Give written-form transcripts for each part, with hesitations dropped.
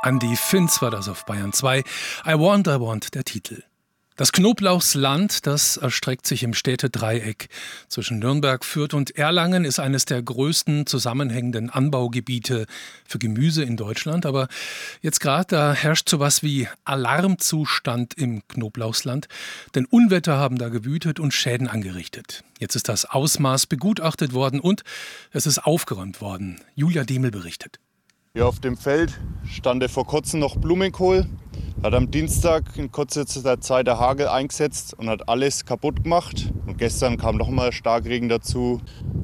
Andi Finz war das auf Bayern 2. I want, der Titel. Das Knoblauchsland, das erstreckt sich im Städtedreieck. Zwischen Nürnberg, Fürth und Erlangen ist eines der größten zusammenhängenden Anbaugebiete für Gemüse in Deutschland. Aber jetzt gerade, da herrscht sowas wie Alarmzustand im Knoblauchsland. Denn Unwetter haben da gewütet und Schäden angerichtet. Jetzt ist das Ausmaß begutachtet worden und es ist aufgeräumt worden. Julia Demel berichtet. Hier auf dem Feld stand vor kurzem noch Blumenkohl. Hat am Dienstag in kurzer Zeit der Hagel eingesetzt und hat alles kaputt gemacht. Und gestern kam nochmal Starkregen dazu.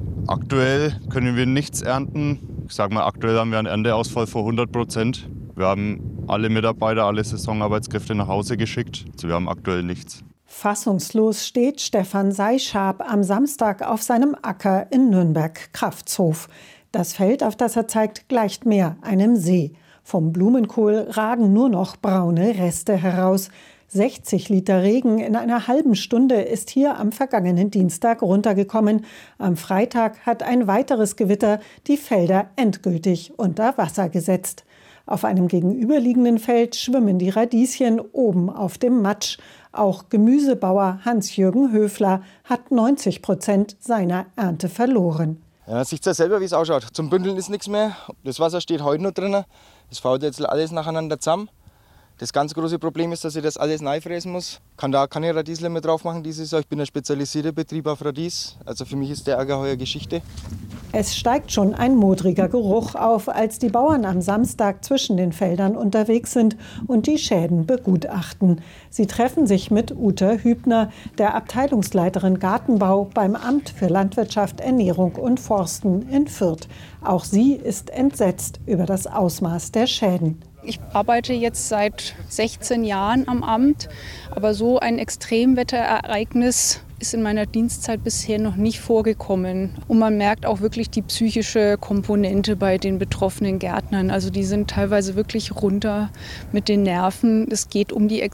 Aktuell können wir nichts ernten. Ich sage mal, aktuell haben wir einen Ernteausfall von 100%. Wir haben alle Mitarbeiter, alle Saisonarbeitskräfte nach Hause geschickt. Also wir haben aktuell nichts. Fassungslos steht Stefan Seischab am Samstag auf seinem Acker in Nürnberg-Kraftshof. Das Feld, auf das er zeigt, gleicht mehr einem See. Vom Blumenkohl ragen nur noch braune Reste heraus. 60 Liter Regen in einer halben Stunde ist hier am vergangenen Dienstag runtergekommen. Am Freitag hat ein weiteres Gewitter die Felder endgültig unter Wasser gesetzt. Auf einem gegenüberliegenden Feld schwimmen die Radieschen oben auf dem Matsch. Auch Gemüsebauer Hans-Jürgen Höfler hat 90% seiner Ernte verloren. Ja, man sieht ja selber, wie es ausschaut. Zum Bündeln ist nichts mehr. Das Wasser steht heute noch drin. Es fällt jetzt alles nacheinander zusammen. Das ganz große Problem ist, dass ich das alles reinfräsen muss. Kann da keine Radiesler mehr drauf machen dieses Jahr. Ich bin ein spezialisierter Betrieb auf Radies. Also für mich ist der Ärger heuer Geschichte. Es steigt schon ein modriger Geruch auf, als die Bauern am Samstag zwischen den Feldern unterwegs sind und die Schäden begutachten. Sie treffen sich mit Uta Hübner, der Abteilungsleiterin Gartenbau beim Amt für Landwirtschaft, Ernährung und Forsten in Fürth. Auch sie ist entsetzt über das Ausmaß der Schäden. Ich arbeite jetzt seit 16 Jahren am Amt, aber so ein Extremwetterereignis ist in meiner Dienstzeit bisher noch nicht vorgekommen. Und man merkt auch wirklich die psychische Komponente bei den betroffenen Gärtnern. Also die sind teilweise wirklich runter mit den Nerven. Es geht um die